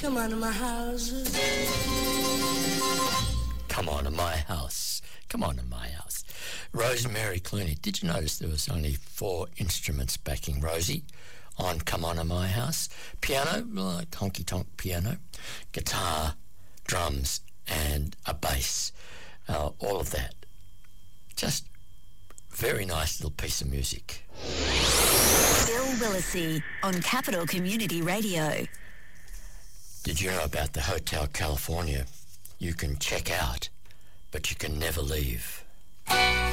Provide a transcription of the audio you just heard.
Come on to my house. Come on to my house. Come on to my house. Rosemary Clooney. Did you notice there was only 4 instruments backing Rosie on Come On to My House? Piano, like honky-tonk piano, guitar, drums, and a bass. All of that. Just very nice little piece of music. Bill Willisey on Capital Community Radio. Did you know about the Hotel California? You can check out, but you can never leave.